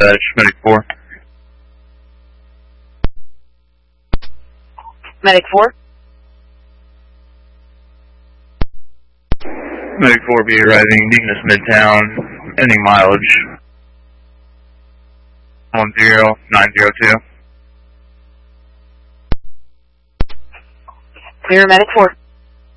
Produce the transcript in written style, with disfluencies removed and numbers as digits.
dispatch, Medic 4. Medic 4. Medic 4 be arriving, Deaconess Midtown, ending mileage 10902. Clear, Medic 4.